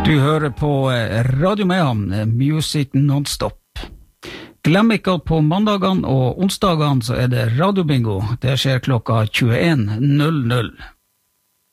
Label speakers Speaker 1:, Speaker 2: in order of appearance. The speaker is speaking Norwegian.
Speaker 1: Du hører på Radio Mehamn, Music Non-Stop. Glem ikke at på mandagene og onsdagene så det radiobingo. Det skjer klokka 21.00.